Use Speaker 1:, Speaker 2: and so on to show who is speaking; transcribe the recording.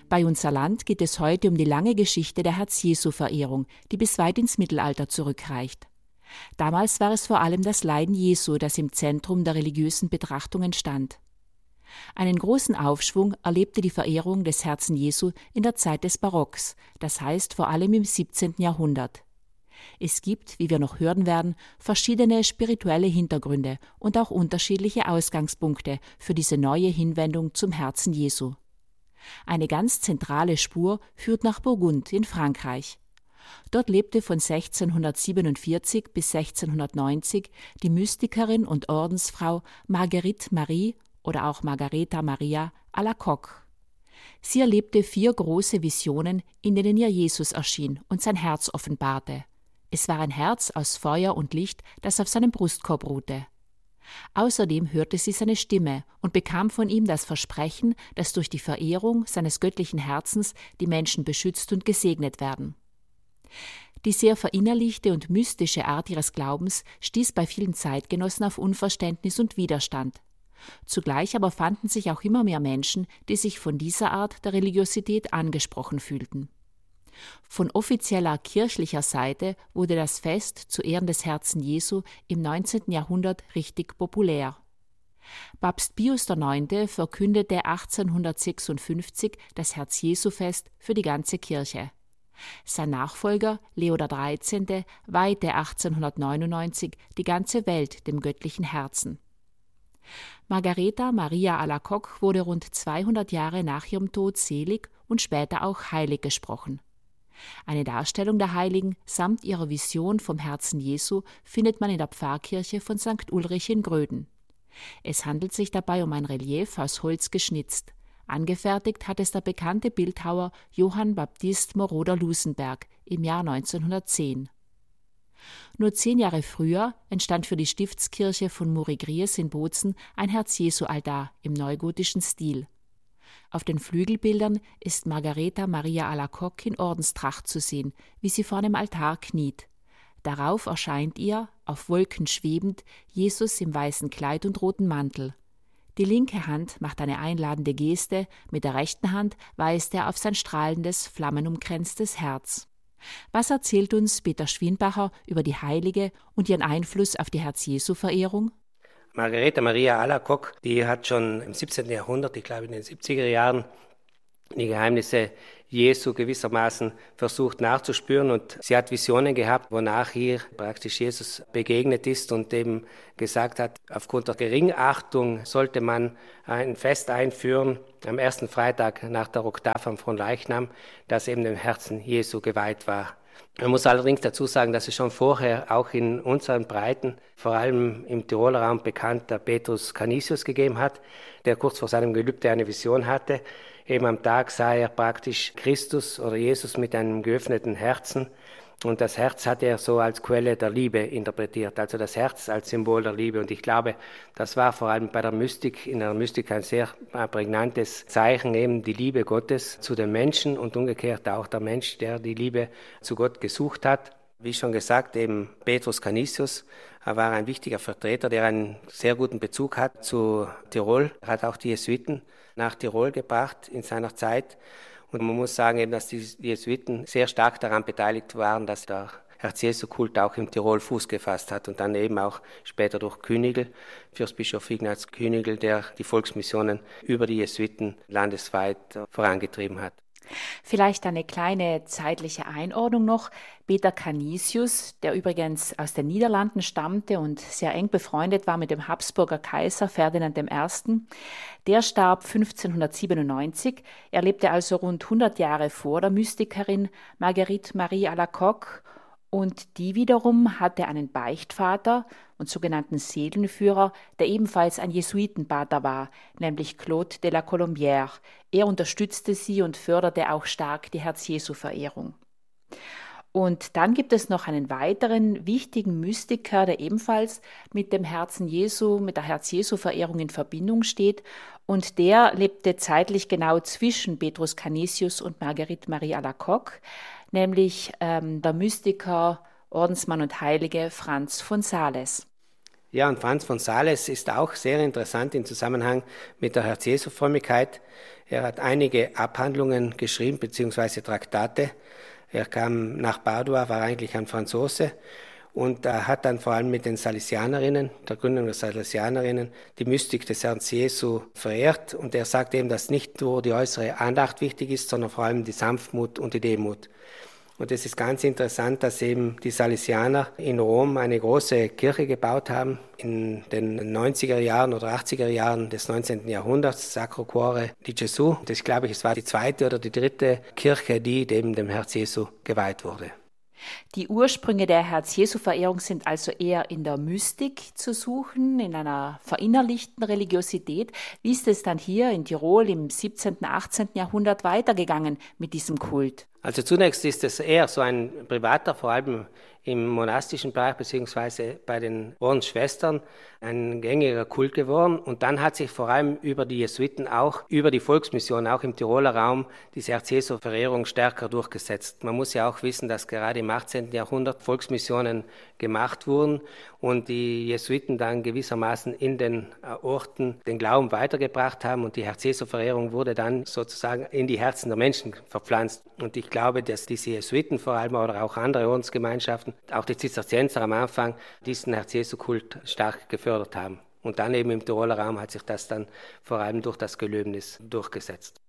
Speaker 1: Bei Unser Land geht es heute um die lange Geschichte der Herz-Jesu-Verehrung, die bis weit ins Mittelalter zurückreicht. Damals war es vor allem das Leiden Jesu, das im Zentrum der religiösen Betrachtungen stand. Einen großen Aufschwung erlebte die Verehrung des Herzen Jesu in der Zeit des Barocks, das heißt vor allem im 17. Jahrhundert. Es gibt, wie wir noch hören werden, verschiedene spirituelle Hintergründe und auch unterschiedliche Ausgangspunkte für diese neue Hinwendung zum Herzen Jesu. Eine ganz zentrale Spur führt nach Burgund in Frankreich. Dort lebte von 1647 bis 1690 die Mystikerin und Ordensfrau Marguerite Marie oder auch Margareta Maria Alacoque. Sie erlebte 4 große Visionen, in denen ihr Jesus erschien und sein Herz offenbarte. Es war ein Herz aus Feuer und Licht, das auf seinem Brustkorb ruhte. Außerdem hörte sie seine Stimme und bekam von ihm das Versprechen, dass durch die Verehrung seines göttlichen Herzens die Menschen beschützt und gesegnet werden. Die sehr verinnerlichte und mystische Art ihres Glaubens stieß bei vielen Zeitgenossen auf Unverständnis und Widerstand. Zugleich aber fanden sich auch immer mehr Menschen, die sich von dieser Art der Religiosität angesprochen fühlten. Von offizieller kirchlicher Seite wurde das Fest zu Ehren des Herzen Jesu im 19. Jahrhundert richtig populär. Papst Pius IX. Verkündete 1856 das Herz-Jesu-Fest für die ganze Kirche. Sein Nachfolger, Leo XIII., weihte 1899 die ganze Welt dem göttlichen Herzen. Margareta Maria Alacoque wurde rund 200 Jahre nach ihrem Tod selig und später auch heilig gesprochen. Eine Darstellung der Heiligen samt ihrer Vision vom Herzen Jesu findet man in der Pfarrkirche von St. Ulrich in Gröden. Es handelt sich dabei um ein Relief aus Holz geschnitzt. Angefertigt hat es der bekannte Bildhauer Johann Baptist Moroder-Lusenberg im Jahr 1910. Nur 10 Jahre früher entstand für die Stiftskirche von Muri-Gries in Bozen ein Herz-Jesu-Altar im neugotischen Stil. Auf den Flügelbildern ist Margareta Maria Alacoque in Ordenstracht zu sehen, wie sie vor einem Altar kniet. Darauf erscheint ihr, auf Wolken schwebend, Jesus im weißen Kleid und roten Mantel. Die linke Hand macht eine einladende Geste, mit der rechten Hand weist er auf sein strahlendes, flammenumkränztes Herz. Was erzählt uns Peter Schwienbacher über die Heilige und ihren Einfluss auf die Herz-Jesu-Verehrung?
Speaker 2: Margareta Maria Alacoque, die hat schon im 17. Jahrhundert, ich glaube in den 70er Jahren, die Geheimnisse Jesu gewissermaßen versucht nachzuspüren, und sie hat Visionen gehabt, wonach ihr praktisch Jesus begegnet ist und eben gesagt hat, aufgrund der Geringachtung sollte man ein Fest einführen am ersten Freitag nach der Oktav am Fronleichnam, das eben dem Herzen Jesu geweiht war. Man muss allerdings dazu sagen, dass es schon vorher auch in unseren Breiten, vor allem im Tiroler Raum bekannter Petrus Canisius gegeben hat, der kurz vor seinem Gelübde eine Vision hatte. Eben am Tag sah er praktisch Christus oder Jesus mit einem geöffneten Herzen, und das Herz hat er so als Quelle der Liebe interpretiert, also das Herz als Symbol der Liebe. Und ich glaube, das war vor allem bei der Mystik, in der Mystik ein sehr prägnantes Zeichen, eben die Liebe Gottes zu den Menschen und umgekehrt auch der Mensch, der die Liebe zu Gott gesucht hat. Wie schon gesagt, eben Petrus Canisius war ein wichtiger Vertreter, der einen sehr guten Bezug hat zu Tirol. Er hat auch die Jesuiten nach Tirol gebracht in seiner Zeit. Und man muss sagen, eben, dass die Jesuiten sehr stark daran beteiligt waren, dass der Herz-Jesu-Kult auch im Tirol Fuß gefasst hat und dann eben auch später durch Künigl, Fürstbischof Ignaz Künigl, der die Volksmissionen über die Jesuiten landesweit vorangetrieben hat.
Speaker 1: Vielleicht eine kleine zeitliche Einordnung noch. Peter Canisius, der übrigens aus den Niederlanden stammte und sehr eng befreundet war mit dem Habsburger Kaiser Ferdinand I., der starb 1597. Er lebte also rund 100 Jahre vor der Mystikerin Marguerite Marie Alacoque, und die wiederum hatte einen Beichtvater und sogenannten Seelenführer, der ebenfalls ein Jesuitenpater war, nämlich Claude de la Colombière. Er unterstützte sie und förderte auch stark die Herz-Jesu-Verehrung. Und dann gibt es noch einen weiteren wichtigen Mystiker, der ebenfalls mit dem Herzen Jesu, mit der Herz-Jesu-Verehrung in Verbindung steht. Und der lebte zeitlich genau zwischen Petrus Canisius und Marguerite Marie Alacoque, nämlich der Mystiker, Ordensmann und Heilige Franz von Sales.
Speaker 2: Ja, und Franz von Sales ist auch sehr interessant im Zusammenhang mit der Herz-Jesu-Frömmigkeit. Er hat einige Abhandlungen geschrieben, beziehungsweise Traktate. Er kam nach Padua, war eigentlich ein Franzose und hat dann vor allem mit den Salesianerinnen, der Gründung der Salesianerinnen, die Mystik des Herrn Jesu verehrt. Und er sagt eben, dass nicht nur die äußere Andacht wichtig ist, sondern vor allem die Sanftmut und die Demut. Und es ist ganz interessant, dass eben die Salesianer in Rom eine große Kirche gebaut haben in den 90er Jahren oder 80er Jahren des 19. Jahrhunderts, Sacro Cuore di Gesù. Das glaube ich, es war die zweite oder die dritte Kirche, die eben dem Herz Jesu geweiht wurde.
Speaker 1: Die Ursprünge der Herz-Jesu-Verehrung sind also eher in der Mystik zu suchen, in einer verinnerlichten Religiosität. Wie ist es dann hier in Tirol im 17., 18. Jahrhundert weitergegangen mit diesem Kult?
Speaker 2: Also zunächst ist es eher so ein privater, vor allem im monastischen Bereich beziehungsweise bei den Ordensschwestern ein gängiger Kult geworden. Und dann hat sich vor allem über die Jesuiten auch, über die Volksmission, auch im Tiroler Raum, diese Herz-Jesu-Verehrung stärker durchgesetzt. Man muss ja auch wissen, dass gerade im 18. Jahrhundert Volksmissionen gemacht wurden und die Jesuiten dann gewissermaßen in den Orten den Glauben weitergebracht haben und die Herz-Jesu-Verehrung wurde dann sozusagen in die Herzen der Menschen verpflanzt. Und ich glaube, dass diese Jesuiten vor allem oder auch andere Ordensgemeinschaften, auch die Zisterzienser am Anfang, diesen Herz-Jesu-Kult stark gefördert haben. Und dann eben im Tiroler Raum hat sich das dann vor allem durch das Gelöbnis durchgesetzt.